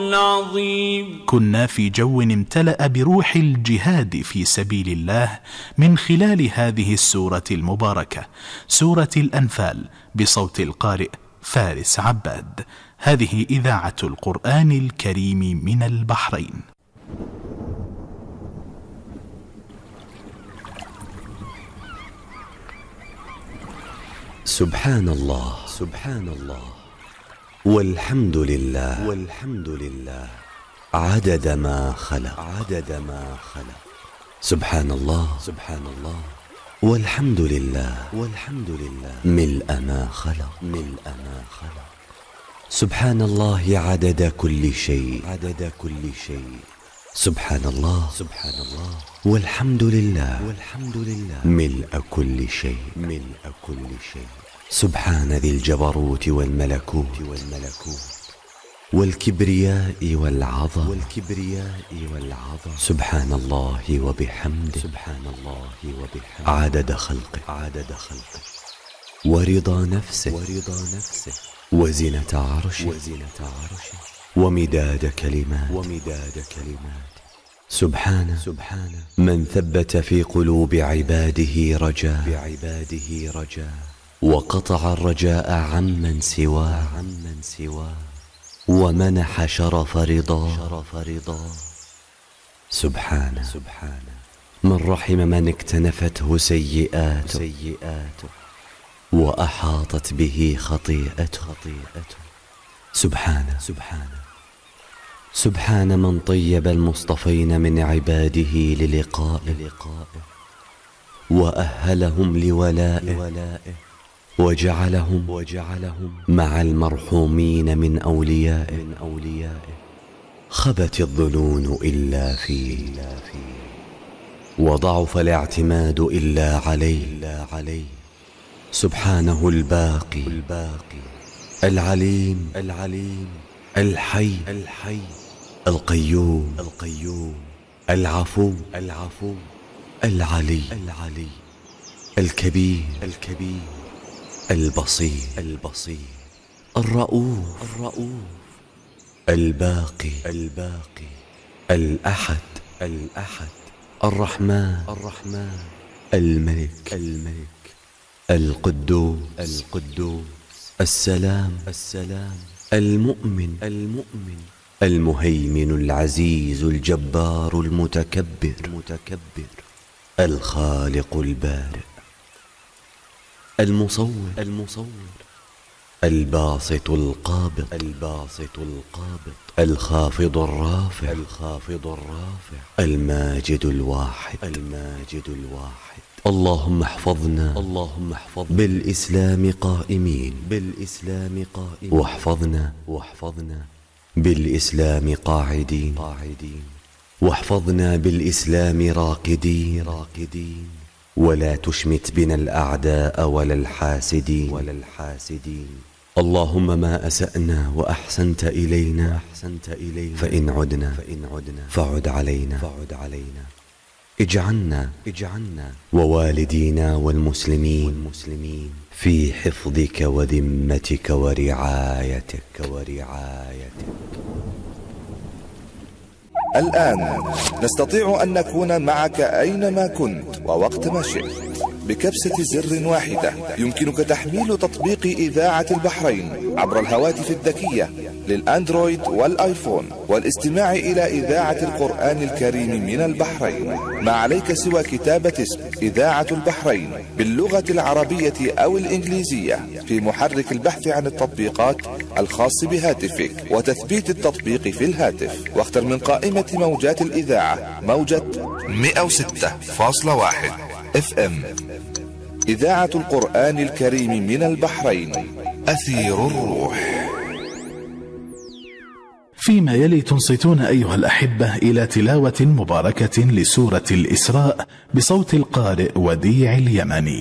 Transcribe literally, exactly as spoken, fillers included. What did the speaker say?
العظيم. كنا في جو امتلأ بروح الجهاد في سبيل الله من خلال هذه السورة المباركة، سورة الأنفال، بصوت القارئ فارس عباد. هذه إذاعة القرآن الكريم من البحرين. سبحان الله سبحان الله والحمد لله والحمد لله عدد ما خلق عدد ما خلق. سبحان الله سبحان الله والحمد لله والحمد لله ملء ما خلق ملء ما خلق. سبحان الله عدد كل شيء عدد كل شيء. سبحان الله سبحان الله والحمد لله والحمد لله ملء كل شيء ملء كل شيء. سبحان ذي الجبروت والملكوت والملكوت والكبرياء والعظمة والكبرياء والعظمة. سبحان الله وبحمده سبحان الله وبحمده عدد خلقه عدد خلقه ورضا نفسه ورضا نفسه وزنة عرشه وزنة عرشه ومداد كلمات ومداد كلمات. سبحانه سبحانه من ثبت في قلوب عباده رجاء بعباده رجاء وقطع الرجاء عمن سواه عمن سواه ومنح شرف رضا شرف رضا. سبحانه سبحانه من رحم من اكتنفته سيئاته سيئاته وأحاطت به خطيئته خطيئته. سبحانه سبحانه سبحان من طيب المصطفين من عباده للقائه وأهلهم لولائه وجعلهم وجعلهم مع المرحومين من أوليائه من أوليائه. خبت الظنون إلا فيه وضعف الاعتماد إلا عليه إلا عليه. سبحانه الباقي الباقي العليم العليم الحي الحي القيوم القيوم العفو العفو العلي العلي الكبير الكبير البصير البصير الرؤوف الرؤوف الباقي الباقي الأحد الأحد الرحمن الرحمن الملك الملك القدوس القدوس السلام السلام المؤمن المؤمن المهيمن العزيز الجبار المتكبر المتكبر الخالق البارئ المصور المصور الباسط القابض الباسط القابض الخافض الرافع الخافض الرافع الماجد الواحد الماجد الواحد. اللهم احفظنا اللهم احفظنا بالإسلام قائمين بالإسلام قائمين واحفظنا واحفظنا بالإسلام قاعدين قاعدين واحفظنا بالإسلام راقدين راقدين ولا تشمت بنا الأعداء ولا الحاسدين ولا الحاسدين. اللهم ما أسأنا وأحسنت إلينا أحسنت إلينا فإن عدنا فإن عدنا فعد علينا فعد علينا. اجعلنا اجعلنا ووالدينا والمسلمين والمسلمين في حفظك وذمتك ورعايتك ورعايتك. الآن نستطيع أن نكون معك أينما كنت ووقت ما شئت. بكبسة زر واحدة يمكنك تحميل تطبيق إذاعة البحرين عبر الهواتف الذكية للأندرويد والآيفون والاستماع إلى إذاعة القرآن الكريم من البحرين. ما عليك سوى كتابة اسم إذاعة البحرين باللغة العربية أو الإنجليزية في محرك البحث عن التطبيقات الخاص بهاتفك وتثبيت التطبيق في الهاتف، واختر من قائمة موجات الإذاعة موجة مئة وستة فاصلة واحد اف ام. إذاعة القرآن الكريم من البحرين، أثير الروح. فيما يلي تنصتون أيها الأحبة إلى تلاوة مباركة لسورة الإسراء بصوت القارئ وديع اليمني.